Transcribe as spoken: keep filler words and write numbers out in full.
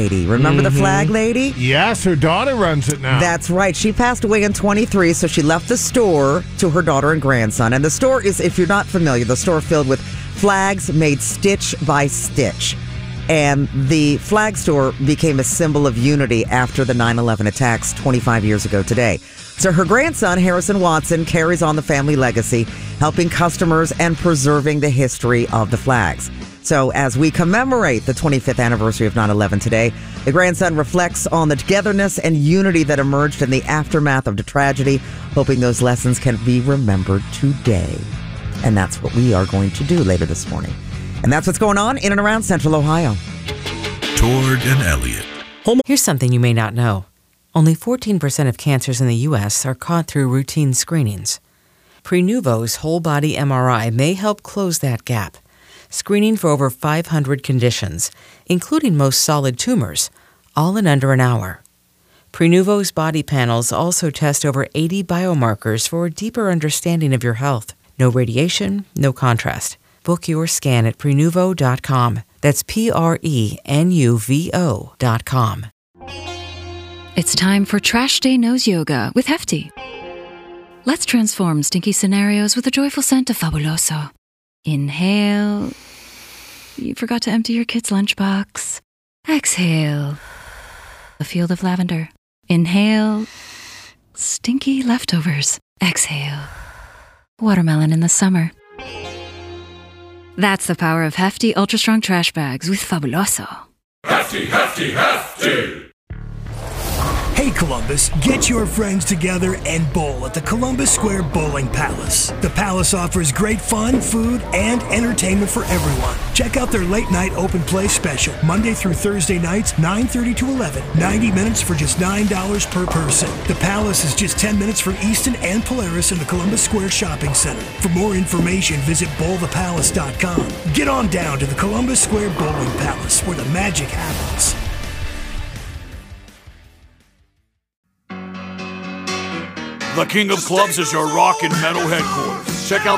Lady. Remember mm-hmm. the Flag Lady? Yes, her daughter runs it now. That's right. She passed away in twenty-three, so she left the store to her daughter and grandson. And the store is, if you're not familiar, the store filled with flags made stitch by stitch. And the flag store became a symbol of unity after the nine eleven attacks twenty-five years ago today. So her grandson, Harrison Watson, carries on the family legacy, helping customers and preserving the history of the flags. So as we commemorate the twenty-fifth anniversary of nine eleven today, the grandson reflects on the togetherness and unity that emerged in the aftermath of the tragedy, hoping those lessons can be remembered today. And that's what we are going to do later this morning. And that's what's going on in and around Central Ohio. Tord and Elliott. Here's something you may not know. Only fourteen percent of cancers in the U S are caught through routine screenings. Prenuvo's whole-body M R I may help close that gap, screening for over five hundred conditions, including most solid tumors, all in under an hour. Prenuvo's body panels also test over eighty biomarkers for a deeper understanding of your health. No radiation, no contrast. Book your scan at Prenuvo dot com. That's P R E N U V O dot com. It's time for Trash Day Nose Yoga with Hefty. Let's transform stinky scenarios with a joyful scent of Fabuloso. Inhale. You forgot to empty your kid's lunchbox. Exhale. A field of lavender. Inhale. Stinky leftovers. Exhale. Watermelon in the summer. That's the power of Hefty Ultra Strong Trash Bags with Fabuloso. Hefty, Hefty, Hefty! Hey Columbus, get your friends together and bowl at the Columbus Square Bowling Palace. The Palace offers great fun, food, and entertainment for everyone. Check out their late night open play special, Monday through Thursday nights, nine thirty to eleven. ninety minutes for just nine dollars per person. The Palace is just ten minutes from Easton and Polaris in the Columbus Square Shopping Center. For more information, visit bowl the palace dot com. Get on down to the Columbus Square Bowling Palace, where the magic happens. The King of Clubs is your rock and metal headquarters. Check out